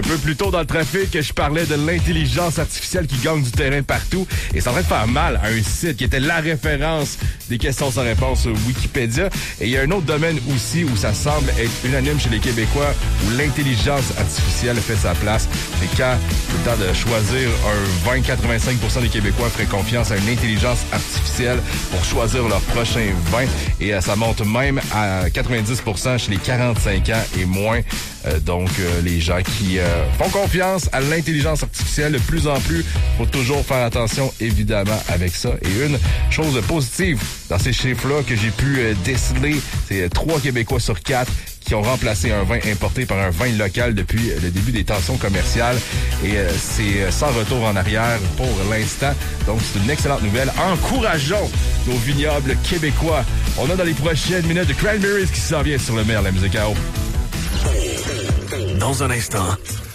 peu plus tôt dans le trafic, je parlais de l'intelligence artificielle qui gagne du terrain partout. Et c'est en train de faire mal à un site qui était la référence des questions sans réponse Wikipédia. Et il y a un autre domaine aussi où ça semble être unanime chez les Québécois, où l'intelligence artificielle fait sa place. C'est quand c'est le temps de choisir un vin. 85% des Québécois feraient confiance à une intelligence artificielle pour choisir leur prochain vin. Et ça monte même à 90% chez les 45 ans et moins. Donc, les gens qui font confiance à l'intelligence artificielle de plus en plus, faut toujours faire attention, évidemment, avec ça. Et une chose positive dans ces chiffres-là que j'ai pu déceler, c'est 3 Québécois sur 4 qui ont remplacé un vin importé par un vin local depuis le début des tensions commerciales. Et c'est sans retour en arrière pour l'instant. Donc, c'est une excellente nouvelle. Encourageons nos vignobles québécois. On a dans les prochaines minutes de Cranberries qui s'en vient sur le maire de la musique à eau. Dans un instant,